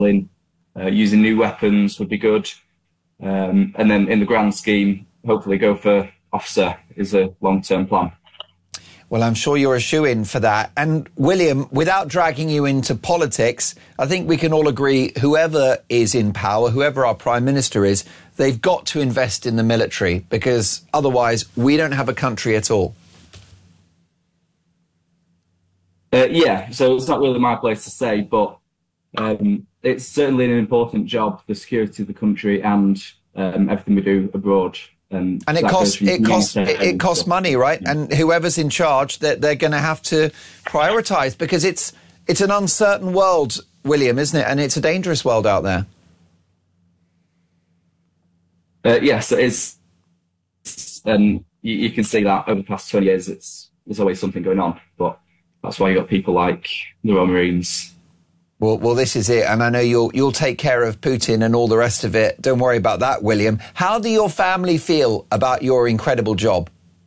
using new weapons would be good. And then in the grand scheme, hopefully go for officer is a long-term plan. Well, I'm sure you're a shoo-in for that. And William, without dragging you into politics, I think we can all agree whoever is in power, whoever our Prime Minister is, they've got to invest in the military because otherwise we don't have a country at all. Yeah, so it's not really my place to say, but it's certainly an important job, the security of the country and everything we do abroad. And it costs money, right? And whoever's in charge, they're going to have to prioritise because it's an uncertain world, William, isn't it? And it's a dangerous world out there. Yes, it is. And you can see that over the past 20 years, there's always something going on. But that's why you've got people like the Royal Marines. Well, this is it, and I know you'll take care of Putin and all the rest of it. Don't worry about that, William. How do your family feel about your incredible job?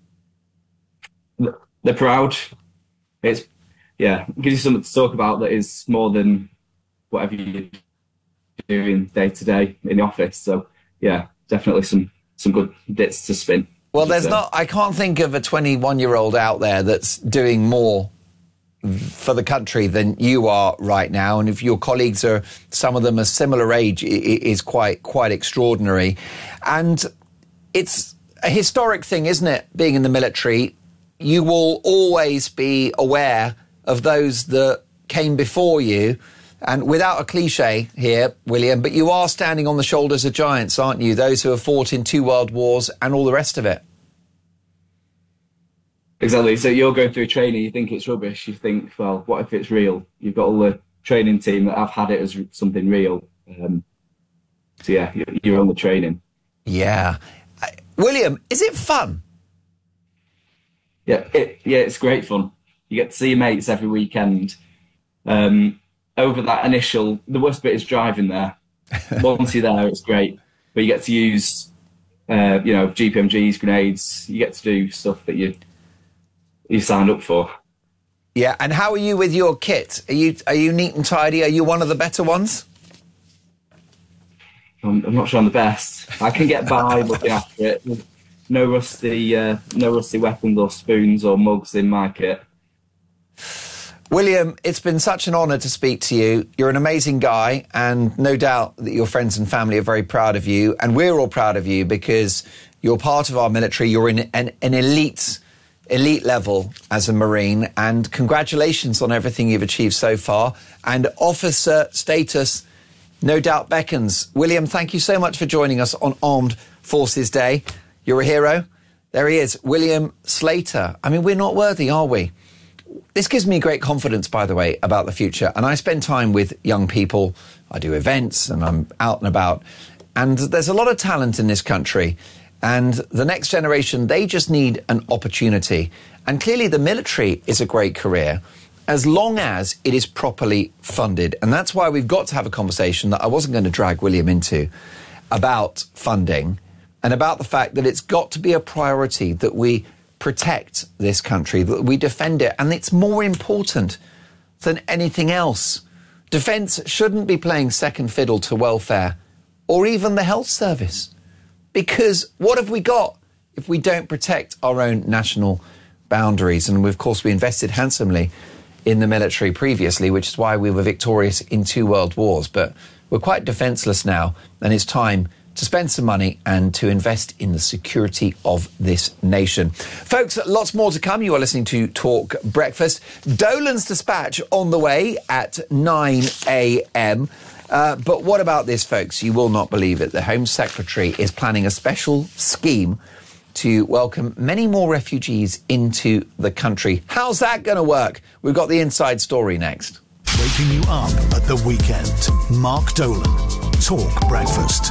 They're proud. It gives you something to talk about that is more than whatever you're doing day to day in the office. So, yeah, definitely some good bits to spin. Well, I can't think of a 21-year-old out there that's doing more for the country than you are right now, and if your colleagues are, some of them a similar age, it is quite extraordinary. And it's a historic thing, isn't it, being in the military? You will always be aware of those that came before you, and without a cliche here, William, but you are standing on the shoulders of giants, aren't you? Those who have fought in 2 world wars and all the rest of it. Exactly. So you're going through training, you think it's rubbish. You think, well, what if it's real? You've got all the training team that have had it as something real. So, yeah, you're on the training. Yeah. William, is it fun? Yeah, it's great fun. You get to see your mates every weekend. Over that initial, the worst bit is driving there. Once you're there, it's great. But you get to use, GPMGs, grenades. You get to do stuff that you signed up for. Yeah, and how are you with your kit? Are you neat and tidy? Are you one of the better ones? I'm not sure I'm the best. I can get by looking after it. No rusty weapons or spoons or mugs in my kit. William, it's been such an honour to speak to you. You're an amazing guy, and no doubt that your friends and family are very proud of you, and we're all proud of you because you're part of our military. You're in an elite level as a Marine, and congratulations on everything you've achieved so far. And officer status no doubt beckons. William, thank you so much for joining us on Armed Forces Day. You're a hero. There he is, William Slater. I mean, we're not worthy, are we? This gives me great confidence, by the way, about the future. And I spend time with young people. I do events and I'm out and about. And there's a lot of talent in this country. And the next generation, they just need an opportunity. And clearly the military is a great career as long as it is properly funded. And that's why we've got to have a conversation that I wasn't going to drag William into about funding and about the fact that it's got to be a priority that we protect this country, that we defend it. And it's more important than anything else. Defence shouldn't be playing second fiddle to welfare or even the health service. Because what have we got if we don't protect our own national boundaries? And of course, we invested handsomely in the military previously, which is why we were victorious in 2 world wars. But we're quite defenceless now, and it's time to spend some money and to invest in the security of this nation. Folks, lots more to come. You are listening to Talk Breakfast. Dolan's Dispatch on the way at 9 a.m. But what about this, folks? You will not believe it. The Home Secretary is planning a special scheme to welcome many more refugees into the country. How's that going to work? We've got the inside story next. Waking you up at the weekend. Mark Dolan. Talk Breakfast.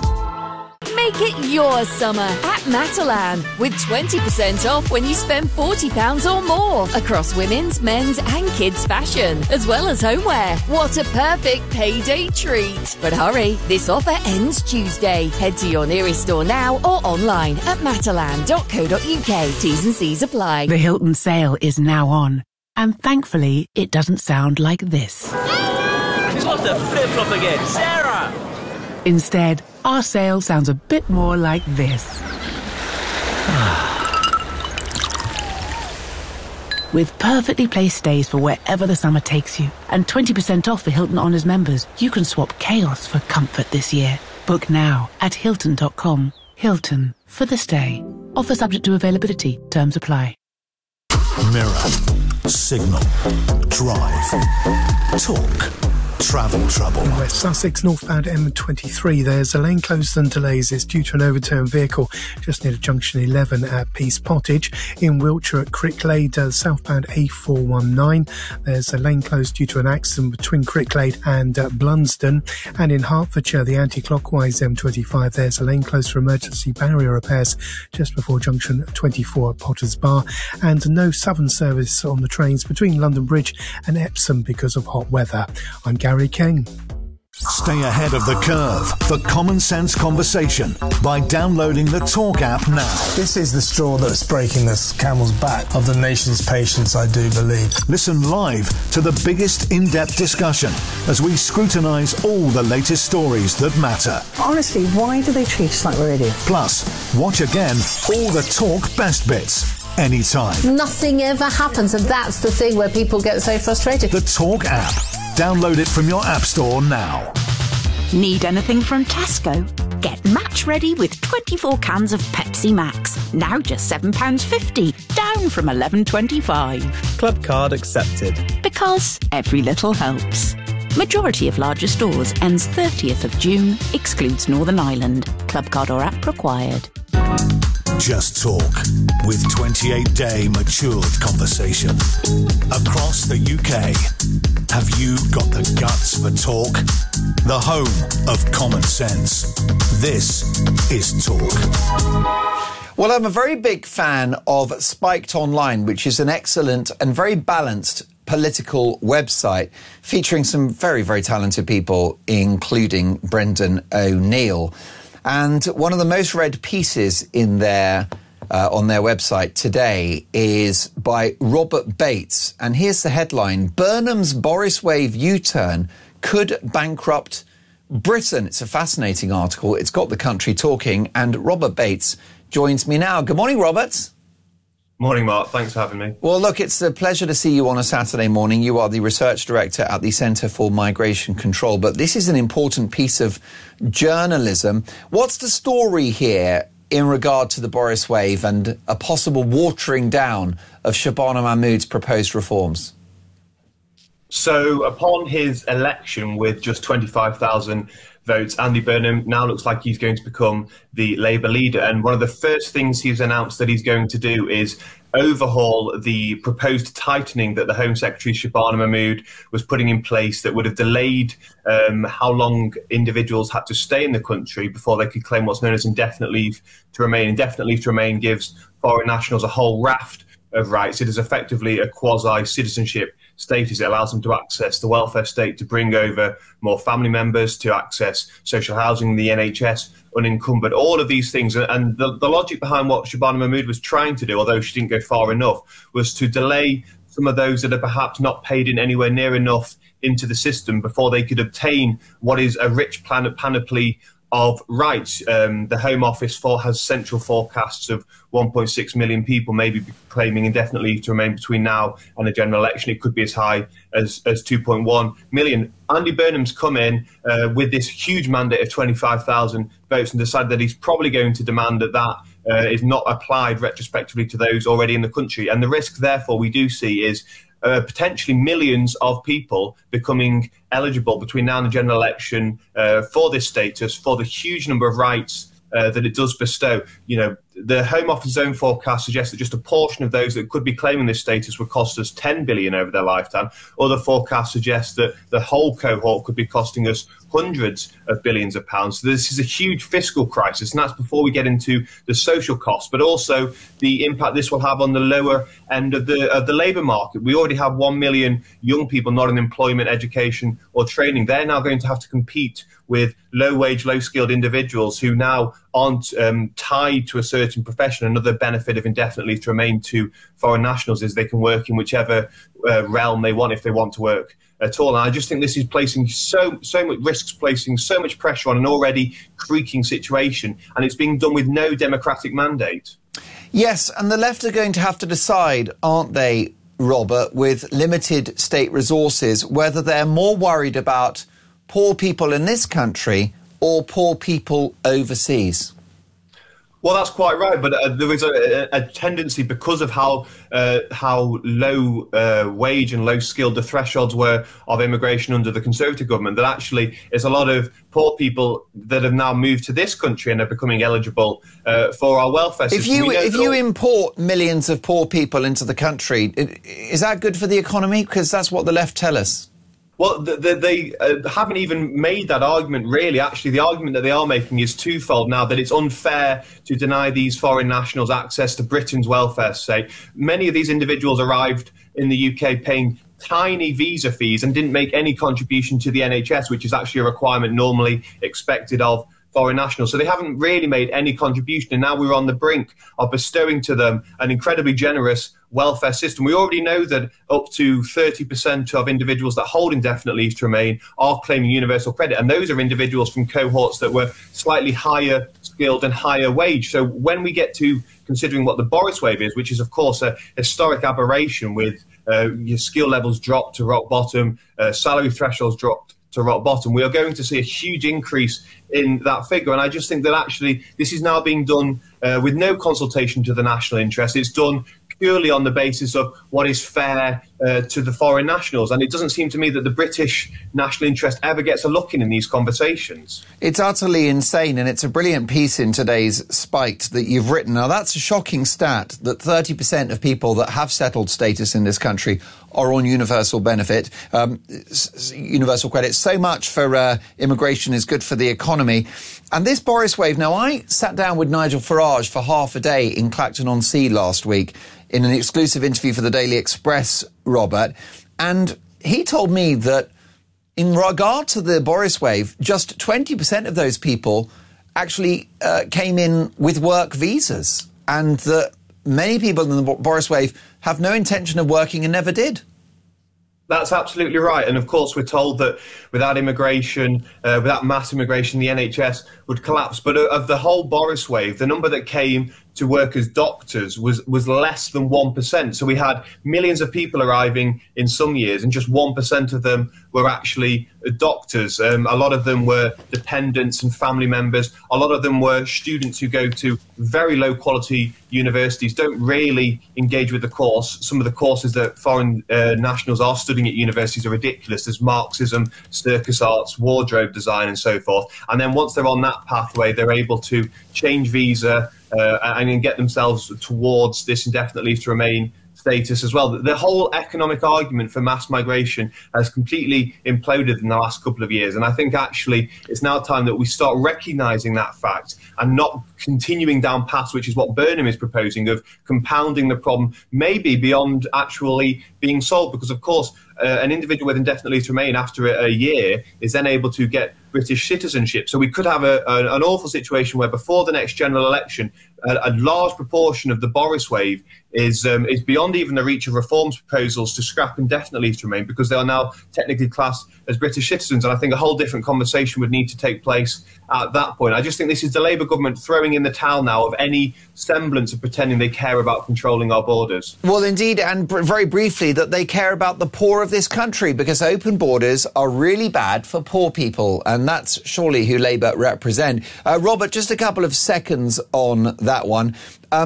Make it your summer at Matalan with 20% off when you spend £40 or more across women's, men's and kids' fashion, as well as homeware. What a perfect payday treat. But hurry, this offer ends Tuesday. Head to your nearest store now or online at matalan.co.uk. T's and C's apply. The Hilton sale is now on. And thankfully, it doesn't sound like this. She's lost her flip-flop again. Sarah! Instead, our sale sounds a bit more like this. With perfectly placed stays for wherever the summer takes you, and 20% off for Hilton Honors members, you can swap chaos for comfort this year. Book now at Hilton.com. Hilton, for the stay. Offer subject to availability. Terms apply. Mirror, Signal, Drive, Talk, Travel Trouble. In West Sussex, northbound M23, there's a lane closed and delays. It's due to an overturned vehicle just near junction 11 at Peace Pottage. In Wiltshire at Cricklade, southbound A419, there's a lane closed due to an accident between Cricklade and Blunsdon. And in Hertfordshire, the anti-clockwise M25, there's a lane closed for emergency barrier repairs just before junction 24 at Potters Bar. And no southern service on the trains between London Bridge and Epsom because of hot weather. I'm Gary King. Stay ahead of the curve for common sense conversation by downloading the Talk app now. This is the straw that's breaking the camel's back of the nation's patience, I do believe. Listen live to the biggest in-depth discussion as we scrutinise all the latest stories that matter. Honestly, why do they treat us like we're idiots? Plus, watch again all the Talk best bits. Anytime. Nothing ever happens, and that's the thing where people get so frustrated. The Talk app. Download it from your app store now. Need anything from Tesco? Get match ready with 24 cans of Pepsi Max. Now just £7.50, down from £11.25. Club card accepted. Because every little helps. Majority of larger stores ends 30th of June, excludes Northern Ireland. Club card or app required. Just Talk, with 28-day matured conversation. Across the UK, have you got the guts for talk? The home of common sense. This is Talk. Well, I'm a very big fan of Spiked Online, which is an excellent and very balanced political website featuring some very, very talented people, including Brendan O'Neill. And one of the most read pieces in their on their website today is by Robert Bates. And here's the headline: Burnham's Boris Wave U-turn could bankrupt Britain. It's a fascinating article. It's got the country talking. And Robert Bates joins me now. Good morning, Robert. Morning, Mark. Thanks for having me. Well, look, it's a pleasure to see you on a Saturday morning. You are the research director at the Centre for Migration Control, but this is an important piece of journalism. What's the story here in regard to the Boris Wave and a possible watering down of Shabana Mahmood's proposed reforms? So, upon his election with just 25,000 votes, Andy Burnham now looks like he's going to become the Labour leader. And one of the first things he's announced that he's going to do is overhaul the proposed tightening that the Home Secretary Shabana Mahmood was putting in place that would have delayed how long individuals had to stay in the country before they could claim what's known as indefinite leave to remain. Indefinite leave to remain gives foreign nationals a whole raft of rights. It is effectively a quasi-citizenship status. It allows them to access the welfare state, to bring over more family members, to access social housing, the NHS, unencumbered, all of these things. And the logic behind what Shabana Mahmood was trying to do, although she didn't go far enough, was to delay some of those that are perhaps not paid in anywhere near enough into the system before they could obtain what is a rich panoply of rights. The Home Office has central forecasts of 1.6 million people maybe claiming indefinite leave to remain between now and the general election. It could be as high as 2.1 million. Andy Burnham's come in with this huge mandate of 25,000 votes and decided that he's probably going to demand that is not applied retrospectively to those already in the country. And the risk, therefore, we do see is potentially millions of people becoming eligible between now and the general election for this status, for the huge number of rights that it does bestow. You know, the Home Office's own forecast suggests that just a portion of those that could be claiming this status would cost us 10 billion over their lifetime. Other forecasts suggest that the whole cohort could be costing us hundreds of billions of pounds. So this is a huge fiscal crisis, and that's before we get into the social costs, but also the impact this will have on the lower end of the labour market. We already have 1 million young people not in employment, education or training. They're now going to have to compete with low-wage, low-skilled individuals who now aren't tied to a certain profession. Another benefit of indefinite leave to remain to foreign nationals is they can work in whichever realm they want if they want to work at all. And I just think this is placing so much risks, placing so much pressure on an already creaking situation, and it's being done with no democratic mandate. Yes, and the left are going to have to decide, aren't they, Robert, with limited state resources, whether they're more worried about poor people in this country or poor people overseas. Well, that's quite right, but there is a tendency, because of how low wage and low skilled the thresholds were of immigration under the Conservative government, that actually there's a lot of poor people that have now moved to this country and are becoming eligible for our welfare system. If you import millions of poor people into the country, is that good for the economy? Because that's what the left tell us. Well, they haven't even made that argument, really. Actually, the argument that they are making is twofold now, that it's unfair to deny these foreign nationals access to Britain's welfare state. Many of these individuals arrived in the UK paying tiny visa fees and didn't make any contribution to the NHS, which is actually a requirement normally expected of foreign nationals. So they haven't really made any contribution, and now we're on the brink of bestowing to them an incredibly generous welfare system. We already know that up to 30% of individuals that hold indefinite leave to remain are claiming universal credit, and those are individuals from cohorts that were slightly higher skilled and higher wage. So when we get to considering what the Boris wave is, which is of course a historic aberration with your skill levels dropped to rock bottom, salary thresholds dropped to rock bottom, we are going to see a huge increase in that figure. And I just think that actually this is now being done with no consultation to the national interest. It's done purely on the basis of what is fair to the foreign nationals. And it doesn't seem to me that the British national interest ever gets a look in these conversations. It's utterly insane, and it's a brilliant piece in today's Spiked that you've written. Now, that's a shocking stat, that 30% of people that have settled status in this country are on universal benefit, universal credit. So much for immigration is good for the economy. And this Boris wave, now I sat down with Nigel Farage for half a day in Clacton-on-Sea last week in an exclusive interview for the Daily Express, Robert, and he told me that in regard to the Boris wave, just 20% of those people actually came in with work visas, and that many people in the Boris wave have no intention of working and never did. That's absolutely right. And of course, we're told that without immigration, without mass immigration, the NHS would collapse. But of the whole Boris wave, the number that came to work as doctors was less than 1%. So we had millions of people arriving in some years, and just 1% of them were actually doctors. A lot of them were dependents and family members. A lot of them were students who go to very low quality universities, don't really engage with the course. Some of the courses that foreign nationals are studying at universities are ridiculous. There's Marxism, circus arts, wardrobe design and so forth. And then once they're on that pathway, they're able to change visa and get themselves towards this indefinite leave to remain status as well. The whole economic argument for mass migration has completely imploded in the last couple of years, and I think actually it's now time that we start recognising that fact and not continuing down paths, which is what Burnham is proposing, of compounding the problem maybe beyond actually being solved, because of course an individual with indefinite leave to remain after a year is then able to get British citizenship. So we could have an awful situation where before the next general election, a large proportion of the Boris wave is beyond even the reach of reforms proposals to scrap indefinite leave to remain, because they are now technically classed as British citizens. And I think a whole different conversation would need to take place at that point. I just think this is the Labour government throwing in the towel now of any semblance of pretending they care about controlling our borders. Well, indeed, and very briefly, that they care about the poor of this country, because open borders are really bad for poor people, and that's surely who Labour represent. Robert, just a couple of seconds on that one.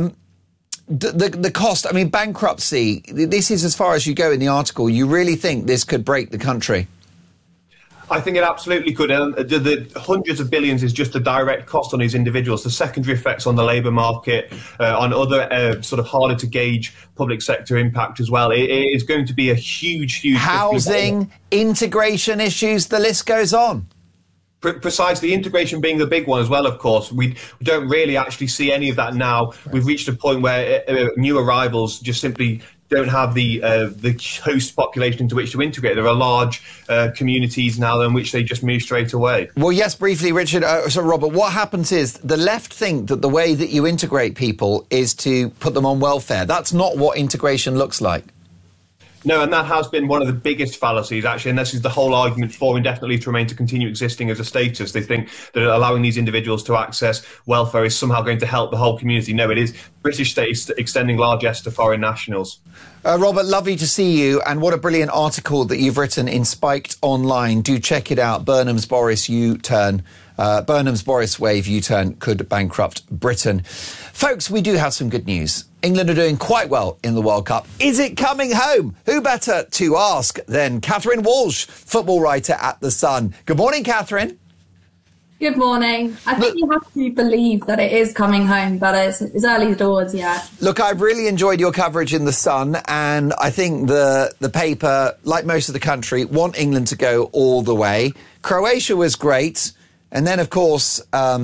The cost, I mean, bankruptcy, this is as far as you go in the article. You really think this could break the country? I think it absolutely could. The hundreds of billions is just the direct cost on these individuals. The secondary effects on the labour market, on other sort of harder to gauge public sector impact as well. It is going to be a huge housing, integration issues, the list goes on. Precisely, integration being the big one as well, of course. We don't really actually see any of that now. We've reached a point where new arrivals just simply don't have the host population into which to integrate. There are large communities now in which they just move straight away. Well, yes, briefly, Richard. So, Robert, what happens is the left think that the way that you integrate people is to put them on welfare. That's not what integration looks like. No, and that has been one of the biggest fallacies, actually, and this is the whole argument for indefinite leave to remain to continue existing as a status. They think that allowing these individuals to access welfare is somehow going to help the whole community. No, it is British states extending largesse to foreign nationals. Robert, lovely to see you, and what a brilliant article that you've written in Spiked Online. Do check it out. Burnham's Boris U-turn. Burnham's Boris wave U-turn could bankrupt Britain. Folks, we do have some good news. England are doing quite well in the World Cup. Is it coming home? Who better to ask than Catherine Walsh, football writer at The Sun. Good morning, Catherine. Good morning. I think you have to believe that it is coming home, but it's early doors yet. Look, I've really enjoyed your coverage in The Sun, and I think the paper, like most of the country, want England to go all the way. Croatia was great, and then, of course,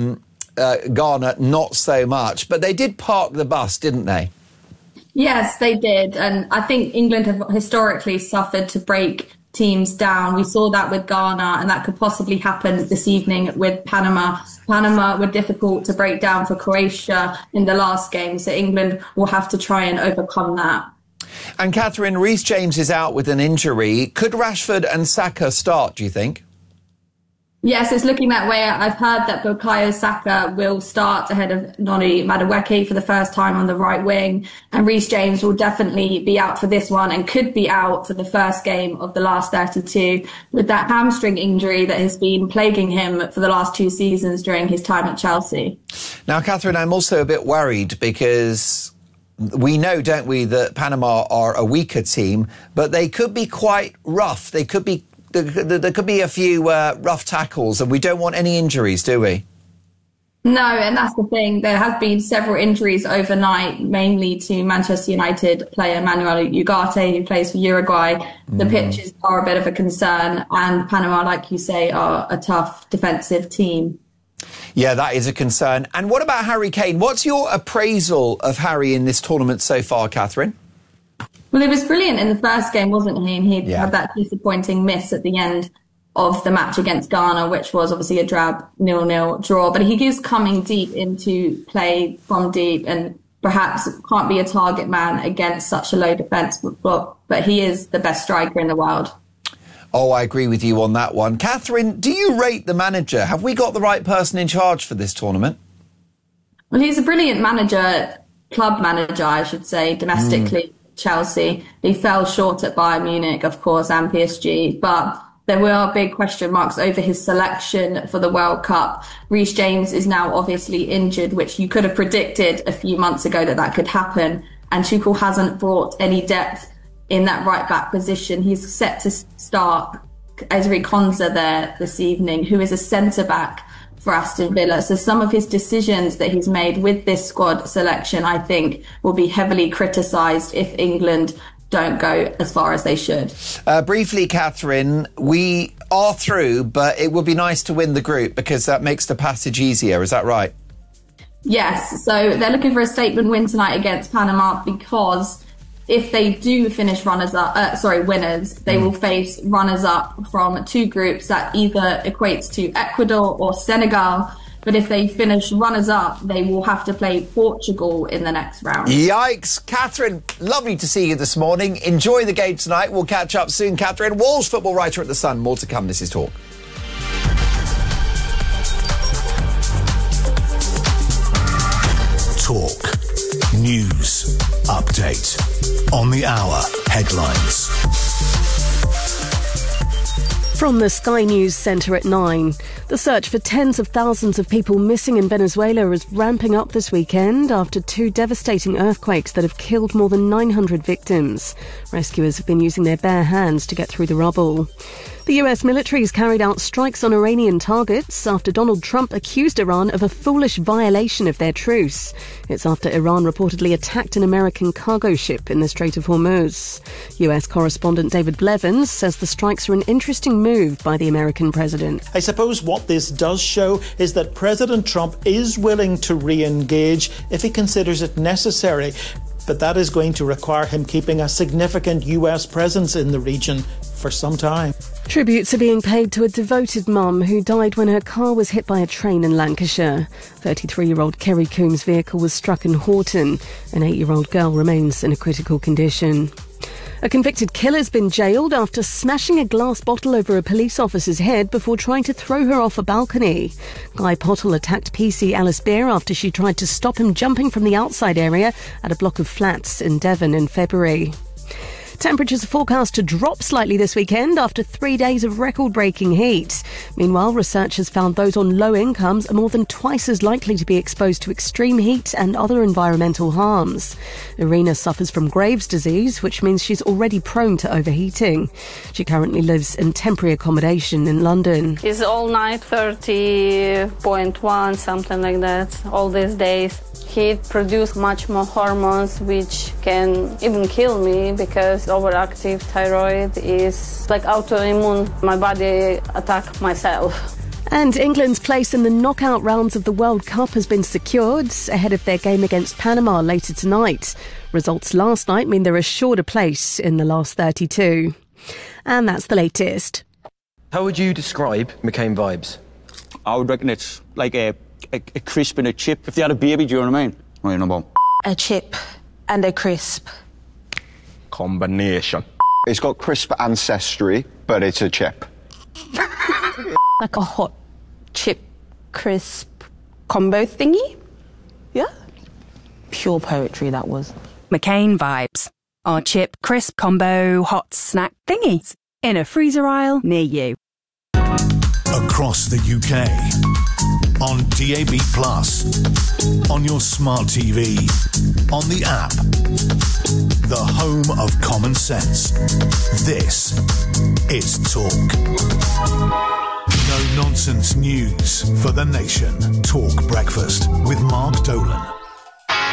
Ghana, not so much. But they did park the bus, didn't they? Yes, they did. And I think England have historically suffered to break teams down. We saw that with Ghana, and that could possibly happen this evening with Panama. Panama were difficult to break down for Croatia in the last game, so England will have to try and overcome that. And Catherine, Reece James is out with an injury. Could Rashford and Saka start, do you think? Yes, it's looking that way. I've heard that Bukayo Saka will start ahead of Noni Madueke for the first time on the right wing. And Reece James will definitely be out for this one and could be out for the first game of the last 32 with that hamstring injury that has been plaguing him for the last 2 seasons during his time at Chelsea. Now, Catherine, I'm also a bit worried because we know, don't we, that Panama are a weaker team, but they could be quite rough. There could be a few rough tackles, and we don't want any injuries, do we? No, and that's the thing. There have been several injuries overnight, mainly to Manchester United player Manuel Ugarte, who plays for Uruguay. The pitches are a bit of a concern, and Panama, like you say, are a tough defensive team. Yeah, that is a concern. And what about Harry Kane? What's your appraisal of Harry in this tournament so far, Catherine? Well, it was brilliant in the first game, wasn't he? And he had that disappointing miss at the end of the match against Ghana, which was obviously a drab 0-0 draw. But he is coming deep into play from deep and perhaps can't be a target man against such a low defence. But he is the best striker in the world. Oh, I agree with you on that one. Catherine, do you rate the manager? Have we got the right person in charge for this tournament? Well, he's a brilliant manager, club manager, I should say, domestically. Chelsea. He fell short at Bayern Munich, of course, and PSG, but there were big question marks over his selection for the World Cup. Reece James is now obviously injured, which you could have predicted a few months ago that could happen, and Tuchel hasn't brought any depth in that right-back position. He's set to start Ezri Konsa there this evening, who is a centre-back for Aston Villa. So some of his decisions that he's made with this squad selection, I think, will be heavily criticised if England don't go as far as they should. Briefly, Catherine, we are through, but it would be nice to win the group because that makes the passage easier. Is that right? Yes. So they're looking for a statement win tonight against Panama because if they do finish winners, they will face runners-up from 2 groups that either equates to Ecuador or Senegal. But if they finish runners-up, they will have to play Portugal in the next round. Yikes. Catherine, lovely to see you this morning. Enjoy the game tonight. We'll catch up soon. Catherine Walsh, football writer at The Sun. More to come. This is Talk. Talk. News. Update. On the hour. Headlines. From the Sky News Centre at 9. The search for tens of thousands of people missing in Venezuela is ramping up this weekend after 2 devastating earthquakes that have killed more than 900 victims. Rescuers have been using their bare hands to get through the rubble. The US military has carried out strikes on Iranian targets after Donald Trump accused Iran of a foolish violation of their truce. It's after Iran reportedly attacked an American cargo ship in the Strait of Hormuz. US correspondent David Blevins says the strikes are an interesting move by the American president. I suppose what this does show is that President Trump is willing to re-engage if he considers it necessary. But that is going to require him keeping a significant US presence in the region for some time. Tributes are being paid to a devoted mum who died when her car was hit by a train in Lancashire. 33-year-old Kerry Coombs' vehicle was struck in Horton. An 8-year-old girl remains in a critical condition. A convicted killer's been jailed after smashing a glass bottle over a police officer's head before trying to throw her off a balcony. Guy Pottle attacked PC Alice Beer after she tried to stop him jumping from the outside area at a block of flats in Devon in February. Temperatures are forecast to drop slightly this weekend after 3 days of record-breaking heat. Meanwhile, researchers found those on low incomes are more than twice as likely to be exposed to extreme heat and other environmental harms. Irina suffers from Graves' disease, which means she's already prone to overheating. She currently lives in temporary accommodation in London. It's all night, 30.1, something like that, all these days. Heat produces much more hormones, which can even kill me because overactive thyroid is like autoimmune. My body attack myself. And England's place in the knockout rounds of the World Cup has been secured ahead of their game against Panama later tonight. Results last night mean they're assured a place in the last 32. And that's the latest. How would you describe McCain vibes? I would reckon it's like a crisp and a chip. If they had a baby, do you know what I mean? What do you know about? A chip and a crisp. Combination. It's got crisp ancestry, but it's a chip. Like a hot chip crisp combo thingy? Yeah? Pure poetry, that was. McCain vibes. Our chip crisp combo hot snack thingies in a freezer aisle near you. Across the UK, on DAB+, on your smart TV, on the app, the home of common sense. This is Talk. No nonsense news for the nation. Talk Breakfast with Mark Dolan.